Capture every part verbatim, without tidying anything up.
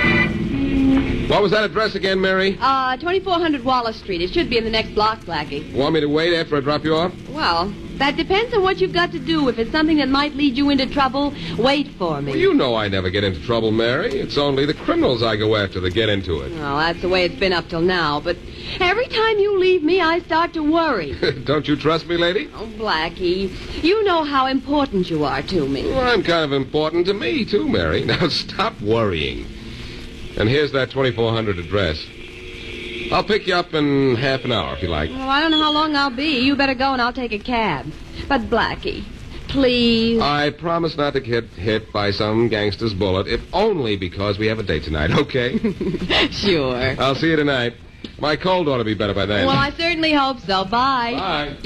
What was that address again, Mary? Uh, twenty-four hundred Wallace Street. It should be in the next block, Blackie. Want me to wait after I drop you off? Well, that depends on what you've got to do. If it's something that might lead you into trouble, wait for me. Well, you know I never get into trouble, Mary. It's only the criminals I go after that get into it. Well, that's the way it's been up till now. But every time you leave me, I start to worry. Don't you trust me, lady? Oh, Blackie, you know how important you are to me. Well, I'm kind of important to me, too, Mary. Now, stop worrying. And here's that twenty-four hundred address. I'll pick you up in half an hour, if you like. Well, I don't know how long I'll be. You better go and I'll take a cab. But, Blackie, please. I promise not to get hit by some gangster's bullet, if only because we have a date tonight, okay? Sure. I'll see you tonight. My cold ought to be better by then. Well, I certainly hope so. Bye.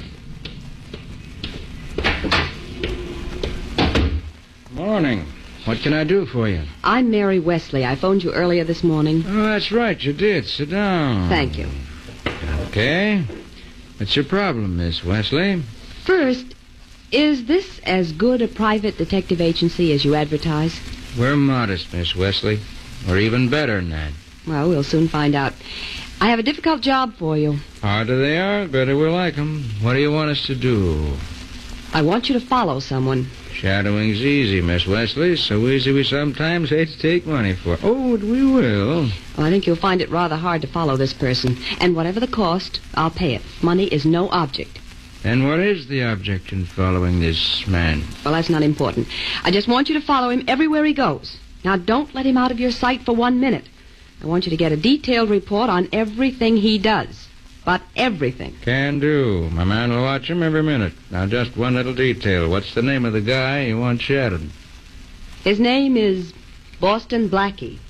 Bye. Morning. What can I do for you? I'm Mary Wesley. I phoned you earlier this morning. Oh, that's right. You did. Sit down. Thank you. Okay. What's your problem, Miss Wesley? First, is this as good a private detective agency as you advertise? We're modest, Miss Wesley. We're even better than that. Well, we'll soon find out. I have a difficult job for you. Harder they are, better we like 'em. What do you want us to do? I want you to follow someone. Shadowing's easy, Miss Wesley. So easy we sometimes hate to take money for. Oh, we will. Well, I think you'll find it rather hard to follow this person. And whatever the cost, I'll pay it. Money is no object. And what is the object in following this man? Well, that's not important. I just want you to follow him everywhere he goes. Now, don't let him out of your sight for one minute. I want you to get a detailed report on everything he does. But everything. Can do. My man will watch him every minute. Now, just one little detail. What's the name of the guy you want shadowed? His name is Boston Blackie.